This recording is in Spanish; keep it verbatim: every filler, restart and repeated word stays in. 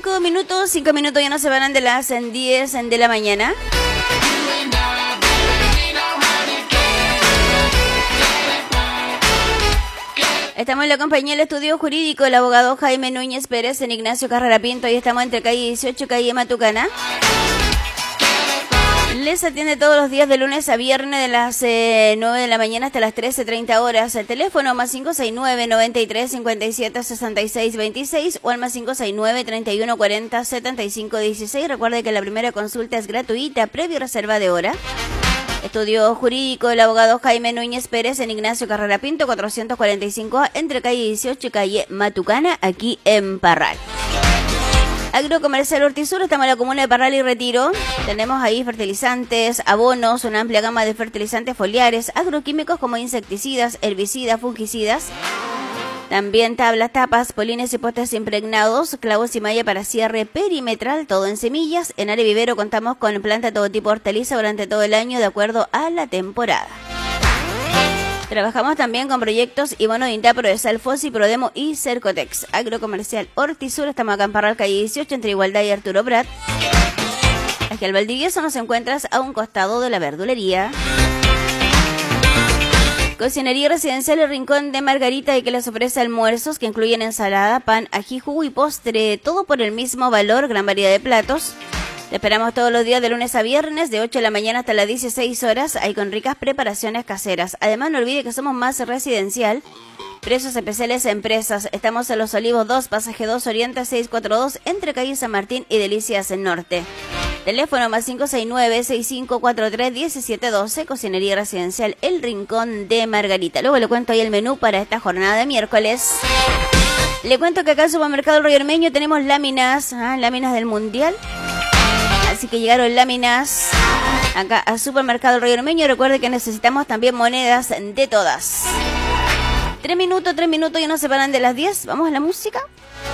cinco minutos, cinco minutos ya no se van de las diez de la mañana. Estamos en la compañía del estudio jurídico, el abogado Jaime Núñez Pérez en Ignacio Carrera Pinto, y estamos entre calle dieciocho, calle Matucana. Les atiende todos los días de lunes a viernes de las eh, nueve de la mañana hasta las trece treinta horas. El teléfono más cinco seis nueve, noventa y tres, cincuenta y siete, sesenta y seis veintiséis o al más cinco seis nueve, treinta y uno, cuarenta, setenta y cinco dieciséis. Recuerde que la primera consulta es gratuita, previo reserva de hora. Estudio jurídico, el abogado Jaime Núñez Pérez en Ignacio Carrera Pinto, cuatrocientos cuarenta y cinco A, entre calle dieciocho y calle Matucana, aquí en Parral. Agrocomercial Hortisur, estamos en la comuna de Parral y Retiro. Tenemos ahí fertilizantes, abonos, una amplia gama de fertilizantes foliares, agroquímicos como insecticidas, herbicidas, fungicidas. También tablas, tapas, polines y postes impregnados, clavos y malla para cierre perimetral, todo en semillas. En área vivero contamos con planta de todo tipo de hortaliza durante todo el año de acuerdo a la temporada. Trabajamos también con proyectos y bonos de Indapro de Salfos y Prodemo y Cercotex. Agrocomercial Hortisur, estamos acá en Parral, calle dieciocho, entre Igualdad y Arturo Prat. Aquí al Valdivieso nos encuentras a un costado de la verdulería. Cocinería Residencial El Rincón de Margarita, y que les ofrece almuerzos que incluyen ensalada, pan, ají, jugo y postre, todo por el mismo valor, gran variedad de platos. Te esperamos todos los días de lunes a viernes, de ocho de la mañana hasta las dieciséis horas, ahí con ricas preparaciones caseras. Además, no olvide que somos más residencial, precios especiales a empresas. Estamos en Los Olivos dos, pasaje dos, Oriente seiscientos cuarenta y dos, entre calle San Martín y Delicias en Norte. Teléfono más cinco seis nueve, seis cinco cuatro tres, uno siete uno dos, Cocinería Residencial El Rincón de Margarita. Luego le cuento ahí el menú para esta jornada de miércoles. Le cuento que acá en el supermercado El Río Ormeño tenemos láminas, ¿ah? láminas del Mundial. Así que llegaron láminas acá al supermercado El Río Ormeño. Recuerde que necesitamos también monedas de todas. Tres minutos, tres minutos, ya no se paran de las diez. Vamos a la música.